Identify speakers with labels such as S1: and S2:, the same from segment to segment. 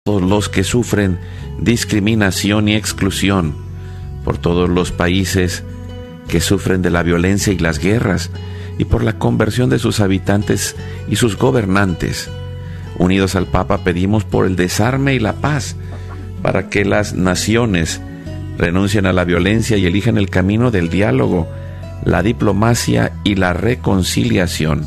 S1: todos los que sufren discriminación y exclusión, por todos los países que sufren de la violencia y las guerras, y por la conversión de sus habitantes y sus gobernantes. Unidos al Papa pedimos por el desarme y la paz, para que las naciones renuncien a la violencia y elijan el camino del diálogo, la diplomacia y la reconciliación,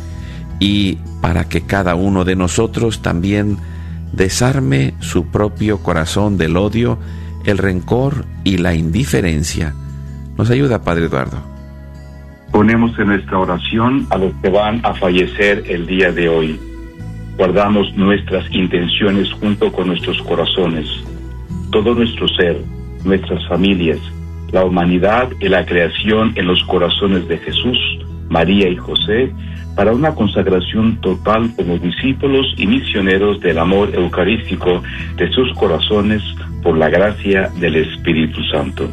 S1: y para que cada uno de nosotros también desarme su propio corazón del odio, el rencor y la indiferencia. Nos ayuda, Padre Eduardo.
S2: Ponemos en nuestra oración a los que van a fallecer el día de hoy. Guardamos nuestras intenciones junto con nuestros corazones, todo nuestro ser, nuestras familias, la humanidad y la creación en los corazones de Jesús, María y José, para una consagración total como discípulos y misioneros del amor eucarístico de sus corazones por la gracia del Espíritu Santo.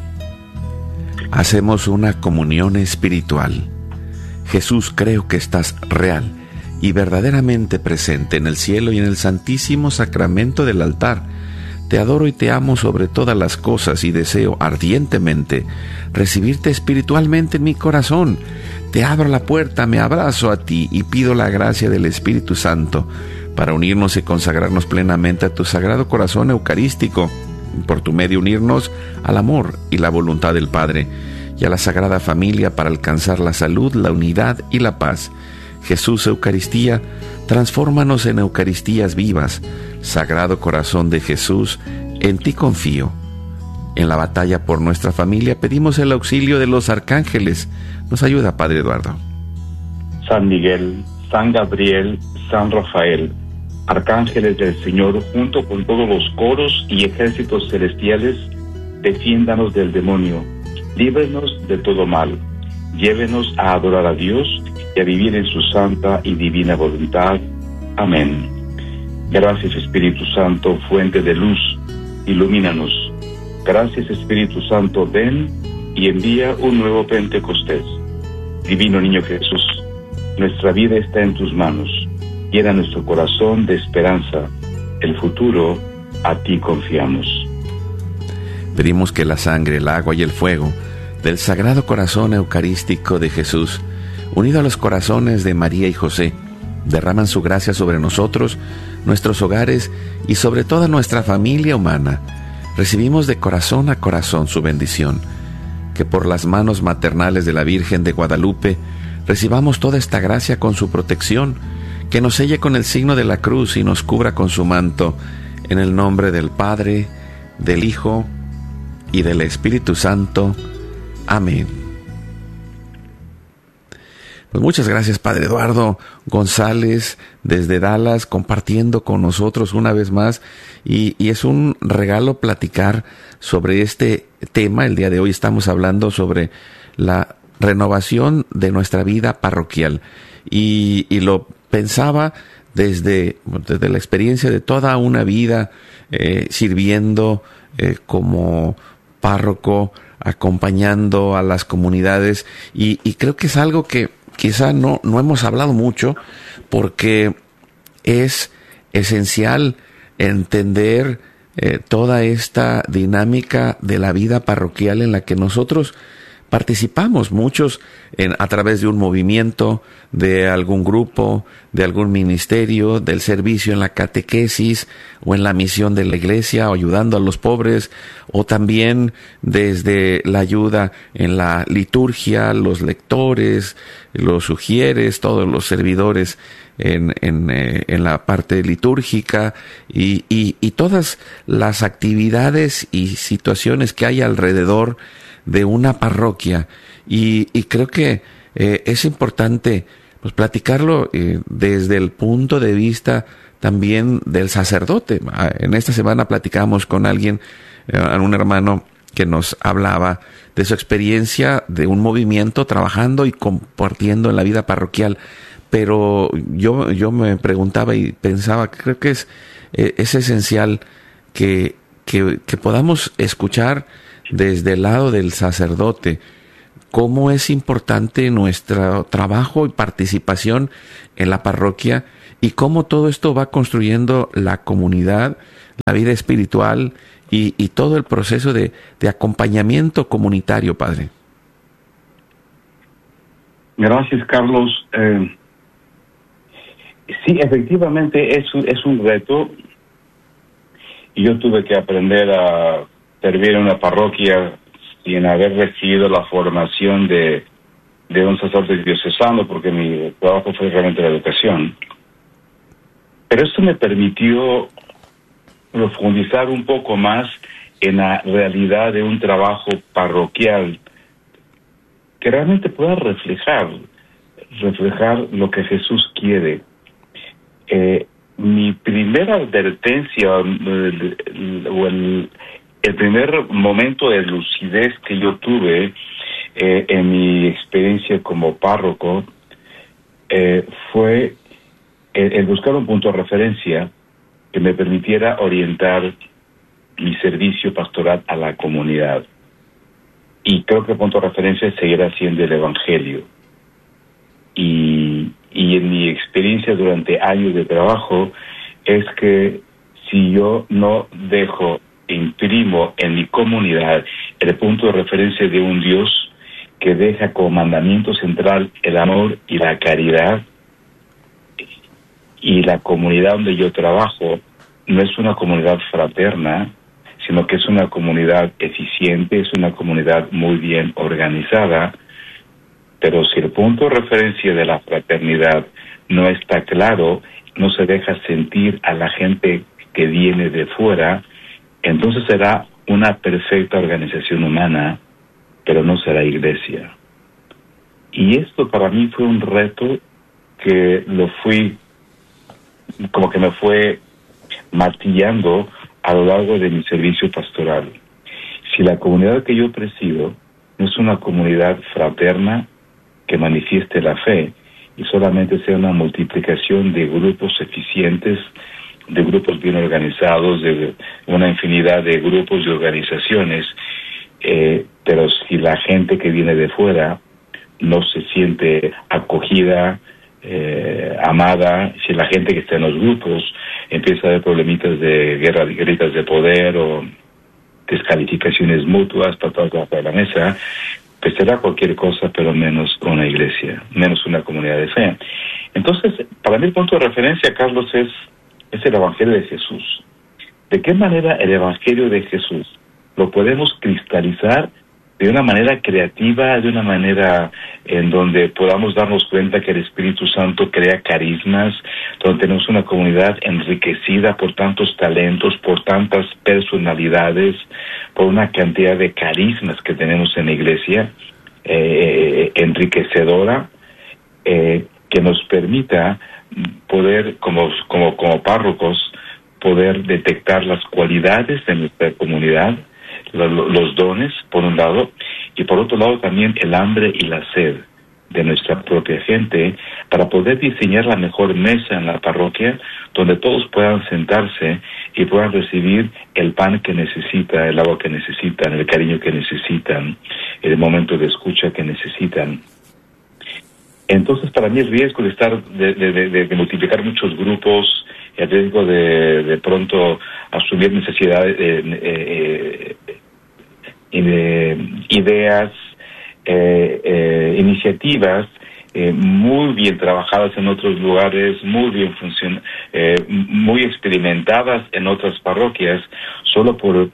S1: Hacemos una comunión espiritual. Jesús, creo que estás real y verdaderamente presente en el cielo y en el santísimo sacramento del altar. Te adoro y te amo sobre todas las cosas y deseo ardientemente recibirte espiritualmente en mi corazón. Te abro la puerta, me abrazo a ti y pido la gracia del Espíritu Santo para unirnos y consagrarnos plenamente a tu sagrado corazón eucarístico, por tu medio unirnos al amor y la voluntad del Padre y a la Sagrada Familia para alcanzar la salud, la unidad y la paz. Jesús, Eucaristía, transfórmanos en Eucaristías vivas. Sagrado Corazón de Jesús, en ti confío. En la batalla por nuestra familia pedimos el auxilio de los arcángeles. Nos ayuda, Padre Eduardo.
S2: San Miguel, San Gabriel, San Rafael, arcángeles del Señor, junto con todos los coros y ejércitos celestiales, defiéndanos del demonio, líbranos de todo mal, llévenos a adorar a Dios y a vivir en su santa y divina voluntad. Amén. Gracias, Espíritu Santo, fuente de luz, ilumínanos. Gracias, Espíritu Santo, ven y envía un nuevo Pentecostés. Divino Niño Jesús, nuestra vida está en tus manos. Llena nuestro corazón de esperanza. El futuro, a ti confiamos.
S1: Pedimos que la sangre, el agua y el fuego del Sagrado Corazón Eucarístico de Jesús, unido a los corazones de María y José, derraman su gracia sobre nosotros, nuestros hogares y sobre toda nuestra familia humana. Recibimos de corazón a corazón su bendición. Que por las manos maternales de la Virgen de Guadalupe recibamos toda esta gracia con su protección, que nos selle con el signo de la cruz y nos cubra con su manto, en el nombre del Padre, del Hijo y del Espíritu Santo. Amén. Pues muchas gracias, Padre Eduardo González, desde Dallas, compartiendo con nosotros una vez más, y es un regalo platicar sobre este tema. El día de hoy estamos hablando sobre la renovación de nuestra vida parroquial, y lo pensaba desde la experiencia de toda una vida sirviendo como párroco, acompañando a las comunidades, y creo que es algo que quizá no hemos hablado mucho, porque es esencial entender toda esta dinámica de la vida parroquial en la que nosotros participamos, muchos a través de un movimiento, de algún grupo, de algún ministerio, del servicio en la catequesis o en la misión de la iglesia, o ayudando a los pobres, o también desde la ayuda en la liturgia, los lectores, los sugieres, todos los servidores en la parte litúrgica, y todas las actividades y situaciones que hay alrededor de una parroquia, y creo que es importante pues platicarlo desde el punto de vista también del sacerdote. En esta semana platicamos con alguien, un hermano que nos hablaba de su experiencia de un movimiento trabajando y compartiendo en la vida parroquial, pero yo me preguntaba y pensaba que creo que es esencial que podamos escuchar desde el lado del sacerdote cómo es importante nuestro trabajo y participación en la parroquia, y cómo todo esto va construyendo la comunidad la vida espiritual y todo el proceso de acompañamiento comunitario, padre.
S2: Gracias, Carlos. Sí, efectivamente es un reto. Yo tuve que aprender a servir en una parroquia sin haber recibido la formación de un sacerdote diocesano, porque mi trabajo fue realmente la educación. Pero esto me permitió profundizar un poco más en la realidad de un trabajo parroquial que realmente pueda reflejar lo que Jesús quiere. Mi primera advertencia o el primer momento de lucidez que yo tuve en mi experiencia como párroco fue el buscar un punto de referencia que me permitiera orientar mi servicio pastoral a la comunidad. Y creo que el punto de referencia seguirá siendo el Evangelio. Y en mi experiencia durante años de trabajo es que si yo no imprimo en mi comunidad el punto de referencia de un Dios que deja como mandamiento central el amor y la caridad, y la comunidad donde yo trabajo no es una comunidad fraterna, sino que es una comunidad eficiente, es una comunidad muy bien organizada, pero si el punto de referencia de la fraternidad no está claro, no se deja sentir a la gente que viene de fuera, entonces será una perfecta organización humana, pero no será iglesia. Y esto para mí fue un reto que me fue martillando a lo largo de mi servicio pastoral. Si la comunidad que yo presido no es una comunidad fraterna que manifieste la fe y solamente sea una multiplicación de grupos eficientes, de grupos bien organizados, de una infinidad de grupos y organizaciones, pero si la gente que viene de fuera no se siente acogida, amada, si la gente que está en los grupos empieza a haber problemitas de guerritas de poder o descalificaciones mutuas para todas debajo de la mesa, pues será cualquier cosa, pero menos una iglesia, menos una comunidad de fe. Entonces, para mí el punto de referencia, Carlos, es el Evangelio de Jesús. ¿De qué manera el Evangelio de Jesús lo podemos cristalizar de una manera creativa, de una manera en donde podamos darnos cuenta que el Espíritu Santo crea carismas, donde tenemos una comunidad enriquecida por tantos talentos, por tantas personalidades, por una cantidad de carismas que tenemos en la iglesia, enriquecedora, que nos permita poder, como párrocos, poder detectar las cualidades de nuestra comunidad, los dones, por un lado, y por otro lado también el hambre y la sed de nuestra propia gente, para poder diseñar la mejor mesa en la parroquia, donde todos puedan sentarse y puedan recibir el pan que necesitan, el agua que necesitan, el cariño que necesitan, el momento de escucha que necesitan. Entonces, para mí el riesgo de multiplicar muchos grupos, el riesgo de pronto asumir necesidades, ideas, iniciativas muy bien trabajadas en otros lugares, muy experimentadas en otras parroquias, solo por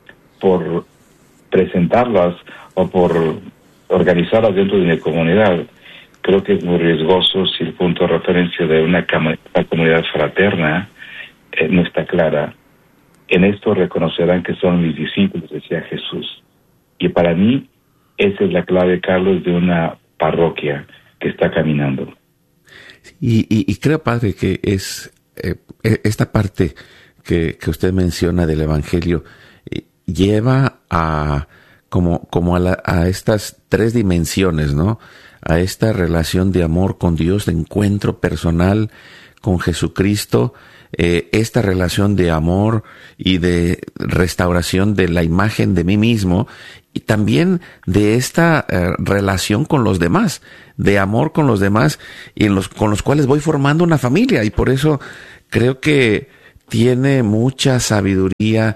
S2: presentarlas o por organizarlas dentro de mi comunidad. Creo que es muy riesgoso si el punto de referencia de una comunidad fraterna no está clara. En esto reconocerán que son mis discípulos, decía Jesús. Y para mí, esa es la clave, Carlos, de una parroquia que está caminando.
S1: Y creo, padre, que es esta parte que usted menciona del Evangelio lleva a estas tres dimensiones, ¿no? A esta relación de amor con Dios, de encuentro personal con Jesucristo, esta relación de amor y de restauración de la imagen de mí mismo, y también de esta relación con los demás, de amor con los demás y con los cuales voy formando una familia. Y por eso creo que tiene mucha sabiduría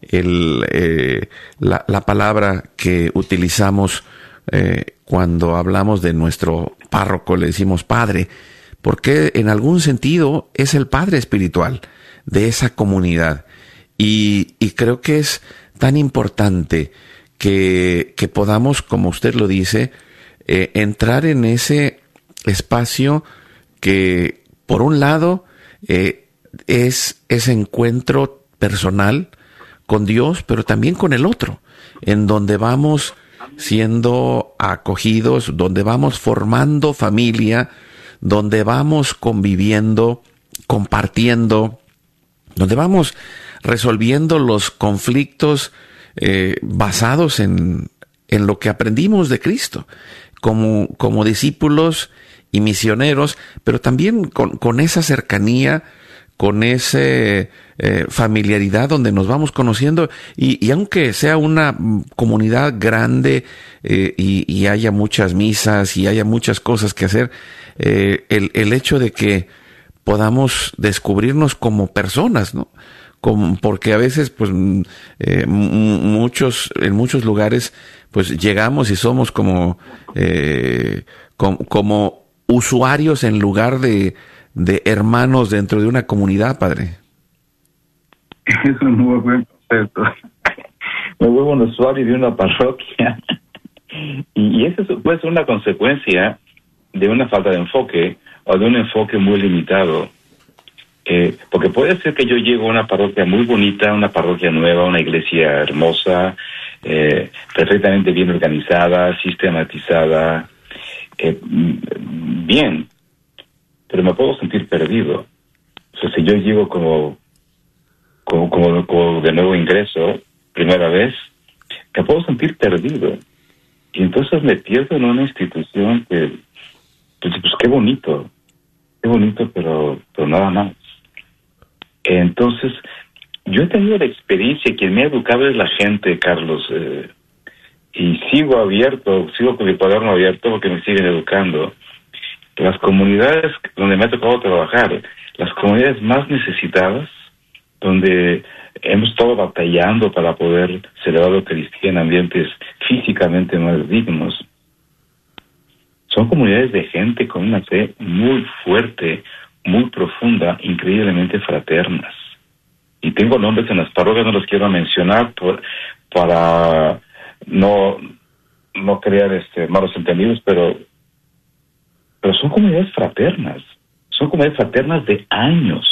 S1: la palabra que utilizamos cuando hablamos de nuestro párroco, le decimos padre, porque en algún sentido es el padre espiritual de esa comunidad. Y creo que es tan importante que podamos, como usted lo dice, entrar en ese espacio que, por un lado, es ese encuentro personal con Dios, pero también con el otro, en donde vamos siendo acogidos, donde vamos formando familia, donde vamos conviviendo, compartiendo, donde vamos resolviendo los conflictos basados en lo que aprendimos de Cristo, como discípulos y misioneros, pero también con esa cercanía, con esa familiaridad donde nos vamos conociendo, y aunque sea una comunidad grande y haya muchas misas y haya muchas cosas que hacer, el hecho de que podamos descubrirnos como personas, ¿no? Porque a veces, pues, en muchos lugares, pues, llegamos y somos como usuarios en lugar de hermanos dentro de una comunidad, padre.
S2: Es un muy buen concepto. Me vuelvo un usuario de una parroquia. Y eso puede ser una consecuencia de una falta de enfoque o de un enfoque muy limitado. Porque puede ser que yo llego a una parroquia muy bonita, una parroquia nueva, una iglesia hermosa, perfectamente bien organizada, sistematizada, bien, pero me puedo sentir perdido. O sea, si yo llego como de nuevo ingreso, primera vez, me puedo sentir perdido. Y entonces me pierdo en una institución que, pues qué bonito, pero nada más. Entonces, yo he tenido la experiencia, quien me ha educado es la gente, Carlos, y sigo con mi cuaderno abierto porque me siguen educando. Las comunidades donde me ha tocado trabajar, las comunidades más necesitadas, donde hemos estado batallando para poder celebrar la Eucaristía en ambientes físicamente más dignos, son comunidades de gente con una fe muy fuerte, muy profunda, increíblemente fraternas. Y tengo nombres en las parroquias, no los quiero mencionar para no crear malos entendidos, pero son comunidades fraternas. Son comunidades fraternas de años.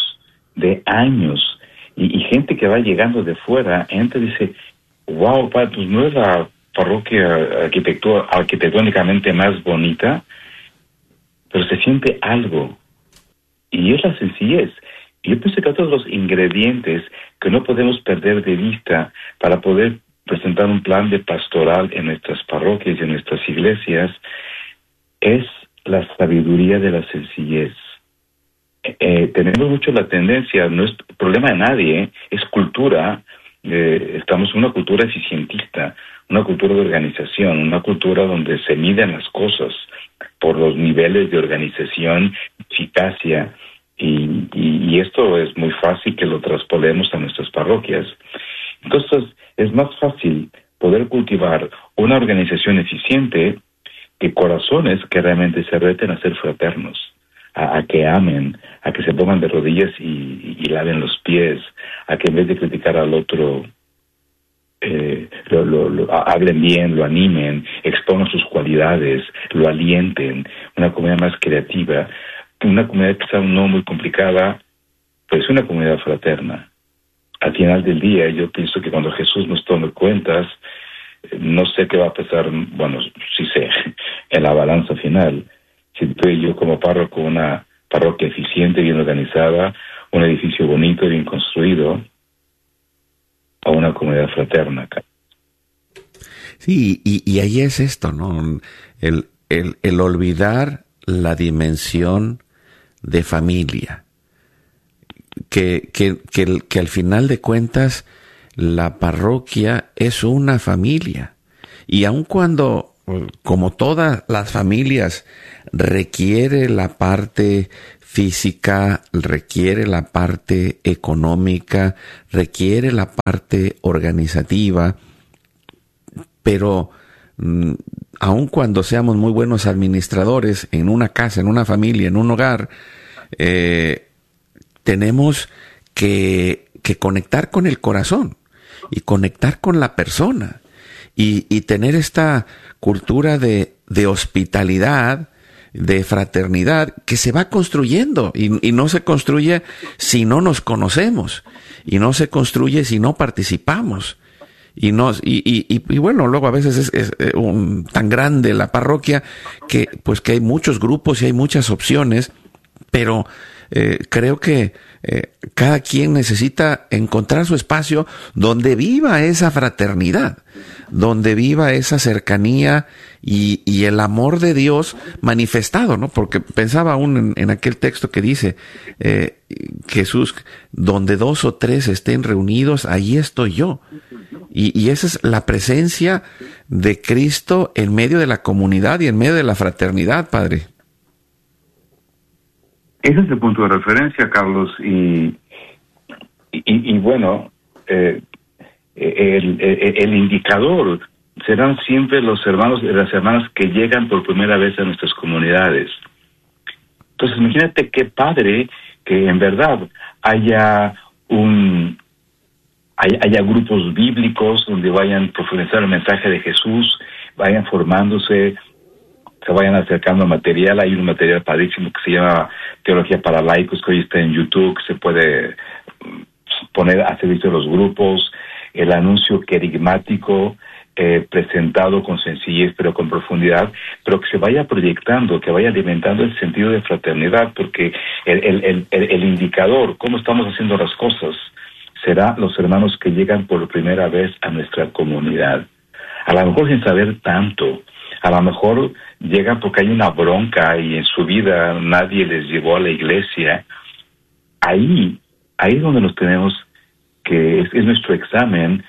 S2: Y gente que va llegando de fuera, entra y dice, wow, padre, pues no es la parroquia arquitectónicamente más bonita, pero se siente algo. Y es la sencillez. Y yo pienso que otros de los ingredientes que no podemos perder de vista para poder presentar un plan de pastoral en nuestras parroquias y en nuestras iglesias es la sabiduría de la sencillez. Tenemos mucho la tendencia, no es problema de nadie, es cultura. Estamos en una cultura eficientista, una cultura de organización, una cultura donde se miden las cosas por los niveles de organización, eficacia, y esto es muy fácil que lo traspolemos a nuestras parroquias. Entonces, es más fácil poder cultivar una organización eficiente que corazones que realmente se reten a ser fraternos, a que amen, a que se pongan de rodillas y laven los pies, a que en vez de criticar al otro, hablen bien, lo animen, expongan sus cualidades, lo alienten. Una comunidad más creativa, una comunidad que está no muy complicada, pues una comunidad fraterna. Al final del día, yo pienso que cuando Jesús nos tome cuentas, no sé qué va a pasar, bueno, sí sé, en la balanza final. Si tú y yo como párroco, una parroquia eficiente, bien organizada, un edificio bonito, bien construido, a una comunidad fraterna.
S1: Sí, y ahí es esto, ¿no? El olvidar la dimensión de familia. Que al final de cuentas la parroquia es una familia. Y aun cuando, como todas las familias, requiere la parte física, requiere la parte económica, requiere la parte organizativa, pero aun cuando seamos muy buenos administradores en una casa, en una familia, en un hogar, tenemos que conectar con el corazón y conectar con la persona y tener esta cultura de hospitalidad, de fraternidad, que se va construyendo y no se construye si no nos conocemos, y no se construye si no participamos. Y bueno, luego a veces es tan grande la parroquia que hay muchos grupos y hay muchas opciones, pero creo que cada quien necesita encontrar su espacio donde viva esa fraternidad, donde viva esa cercanía y el amor de Dios manifestado, ¿no? Porque pensaba aún en aquel texto que dice Jesús, donde 2 o 3 estén reunidos, ahí estoy yo. Y esa es la presencia de Cristo en medio de la comunidad y en medio de la fraternidad, Padre.
S2: Ese es el punto de referencia, Carlos, y bueno, el indicador serán siempre los hermanos y las hermanas que llegan por primera vez a nuestras comunidades. Entonces, imagínate qué padre que en verdad haya grupos bíblicos donde vayan a profundizar el mensaje de Jesús, vayan formándose, se vayan acercando a material. Hay un material padrísimo que se llama Teología para Laicos, que hoy está en YouTube, que se puede poner a servicio de los grupos. El anuncio querigmático, presentado con sencillez pero con profundidad, pero que se vaya proyectando, que vaya alimentando el sentido de fraternidad, porque el indicador, cómo estamos haciendo las cosas, será los hermanos que llegan por primera vez a nuestra comunidad. A lo mejor sin saber tanto, a lo mejor llegan porque hay una bronca y en su vida nadie les llevó a la iglesia. Ahí es donde nos tenemos que, es nuestro examen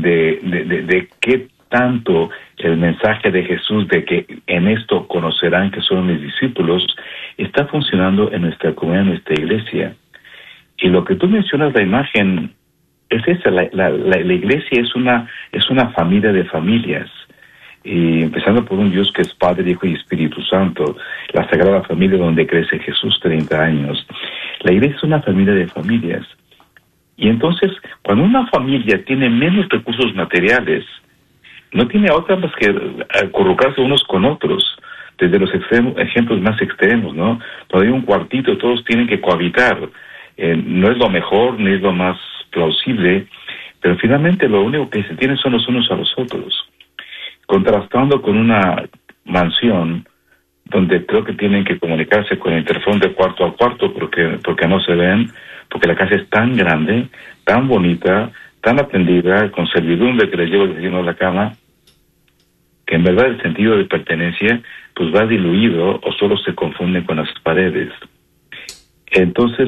S2: de qué tanto el mensaje de Jesús de que en esto conocerán que son mis discípulos está funcionando en nuestra comunidad, en nuestra iglesia. Y lo que tú mencionas, la imagen, es esa, la iglesia es una familia de familias. Y empezando por un Dios que es Padre, Hijo y Espíritu Santo, la Sagrada Familia donde crece Jesús 30 años. La iglesia es una familia de familias. Y entonces, cuando una familia tiene menos recursos materiales, no tiene otra más que acurrucarse unos con otros, desde los ejemplos más extremos, ¿no? Cuando hay un cuartito, todos tienen que cohabitar. No es lo mejor, ni es lo más plausible, pero finalmente lo único que se tiene son los unos a los otros. Contrastando con una mansión donde creo que tienen que comunicarse con el interfón de cuarto a cuarto porque no se ven, porque la casa es tan grande, tan bonita, tan atendida, con servidumbre que les lleva el vecino a la cama, que en verdad el sentido de pertenencia pues va diluido o solo se confunde con las paredes. Entonces,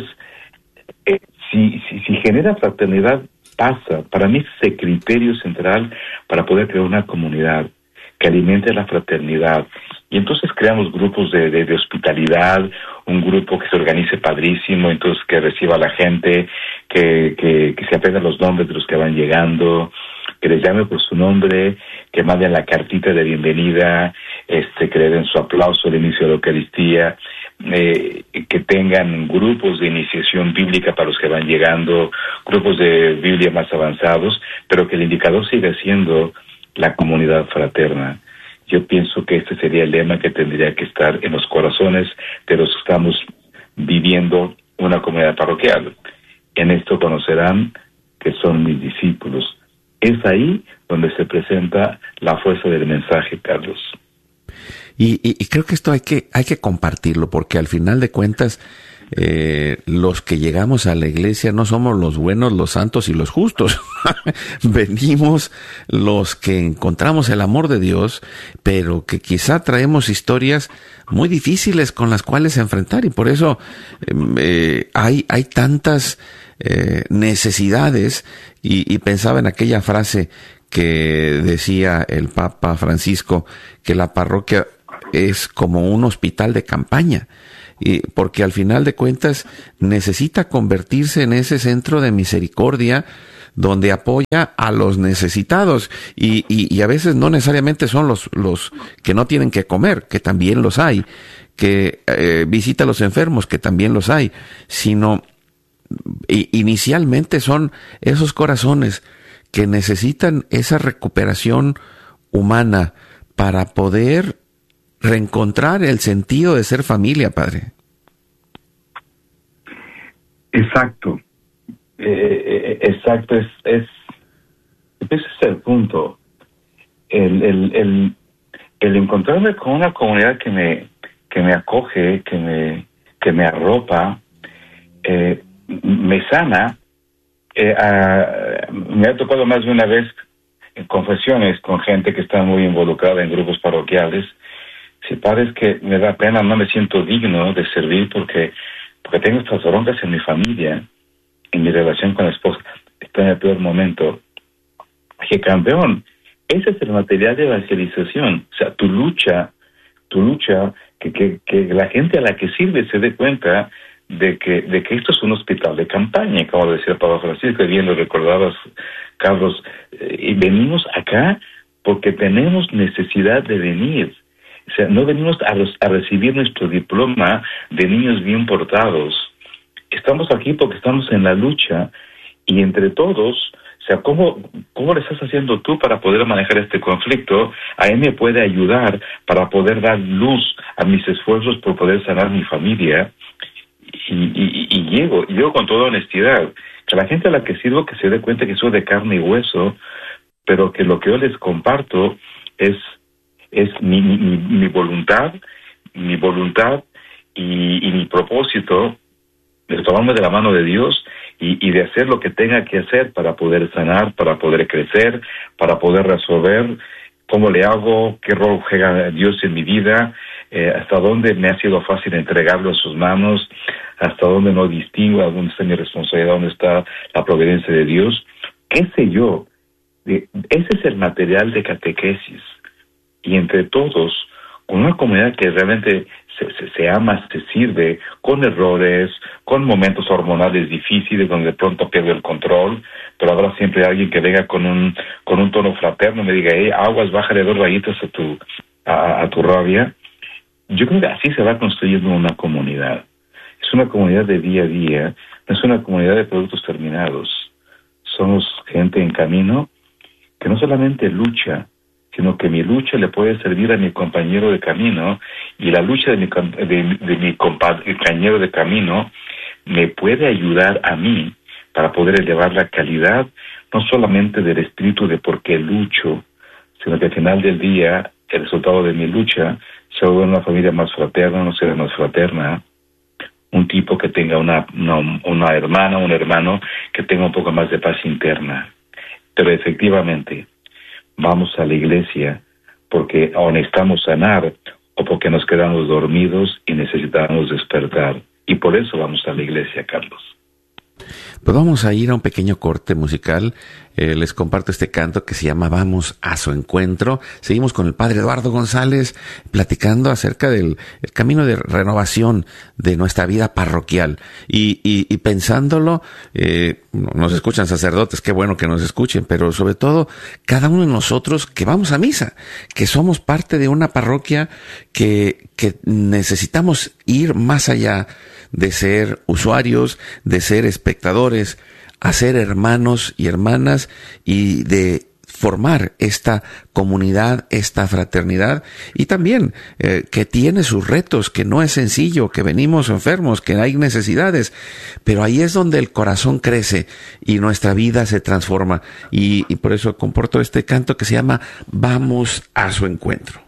S2: si genera fraternidad, pasa, para mí es ese criterio central para poder crear una comunidad que alimente la fraternidad. Y entonces creamos grupos de hospitalidad, un grupo que se organice padrísimo, entonces que reciba a la gente, que se aprendan los nombres de los que van llegando, que les llame por su nombre, que manden la cartita de bienvenida, que le den su aplauso al inicio de la Eucaristía, que tengan grupos de iniciación bíblica para los que van llegando, grupos de Biblia más avanzados, pero que el indicador siga siendo la comunidad fraterna. Yo pienso que este sería el lema que tendría que estar en los corazones de los que estamos viviendo una comunidad parroquial. En esto conocerán que son mis discípulos. Es ahí donde se presenta la fuerza del mensaje, Carlos.
S1: Y creo que esto hay que compartirlo, porque al final de cuentas los que llegamos a la iglesia no somos los buenos, los santos y los justos. Venimos los que encontramos el amor de Dios, pero que quizá traemos historias muy difíciles con las cuales enfrentar, y por eso hay tantas necesidades, y pensaba en aquella frase que decía el Papa Francisco, que la parroquia es como un hospital de campaña. y porque al final de cuentas necesita convertirse en ese centro de misericordia donde apoya a los necesitados y a veces no necesariamente son los que no tienen que comer, que también los hay, que visita a los enfermos, que también los hay, sino inicialmente son esos corazones que necesitan esa recuperación humana para poder reencontrar el sentido de ser familia, Padre.
S2: Exacto. Exacto, ese es el punto. El encontrarme con una comunidad que me acoge, que me arropa, me sana. Me ha tocado más de una vez en confesiones con gente que está muy involucrada en grupos parroquiales. Si padre, es que me da pena, no me siento digno de servir porque tengo estas broncas en mi familia, en mi relación con la esposa, está en el peor momento. Que campeón, ese es el material de evangelización. O sea, tu lucha, que la gente a la que sirve se dé cuenta de que esto es un hospital de campaña, como decía el Papa Francisco, y bien lo recordabas, Carlos, y venimos acá porque tenemos necesidad de venir. O sea, no venimos a recibir nuestro diploma de niños bien portados. Estamos aquí porque estamos en la lucha y entre todos, o sea, ¿cómo le estás haciendo tú para poder manejar este conflicto? A él me puede ayudar para poder dar luz a mis esfuerzos por poder sanar mi familia y llego con toda honestidad. Que la gente a la que sirvo que se dé cuenta que soy de carne y hueso, pero que lo que yo les comparto es mi voluntad y mi propósito de tomarme de la mano de Dios y de hacer lo que tenga que hacer para poder sanar, para poder crecer, para poder resolver cómo le hago, qué rol juega Dios en mi vida, hasta dónde me ha sido fácil entregarlo a sus manos, hasta dónde no distingo, dónde está mi responsabilidad, dónde está la providencia de Dios, qué sé yo. Ese es el material de catequesis. Y entre todos, con una comunidad que realmente se ama, se sirve, con errores, con momentos hormonales difíciles donde de pronto pierde el control, pero habrá siempre alguien que venga con un tono fraterno y me diga, aguas, bájale 2 rayitas a tu rabia. Yo creo que así se va construyendo una comunidad. Es una comunidad de día a día, no es una comunidad de productos terminados. Somos gente en camino que no solamente lucha, sino que mi lucha le puede servir a mi compañero de camino y la lucha de mi compañero de camino me puede ayudar a mí para poder elevar la calidad no solamente del espíritu de por qué lucho, sino que al final del día el resultado de mi lucha se vuelve una familia más fraterna, una sociedad más fraterna, un tipo que tenga una hermana, un hermano que tenga un poco más de paz interna. Pero efectivamente, vamos a la iglesia porque o necesitamos sanar o porque nos quedamos dormidos y necesitamos despertar. Y por eso vamos a la iglesia, Carlos.
S1: Pues vamos a ir a un pequeño corte musical. Les comparto este canto que se llama Vamos a su encuentro. Seguimos con el Padre Eduardo González platicando acerca del el camino de renovación de nuestra vida parroquial. Y pensándolo, nos escuchan sacerdotes, qué bueno que nos escuchen, pero sobre todo cada uno de nosotros que vamos a misa, que somos parte de una parroquia que necesitamos ir más allá de ser usuarios, de ser espectadores, a ser hermanos y hermanas y de formar esta comunidad, esta fraternidad y también que tiene sus retos, que no es sencillo, que venimos enfermos, que hay necesidades, pero ahí es donde el corazón crece y nuestra vida se transforma y por eso comporto este canto que se llama Vamos a su encuentro.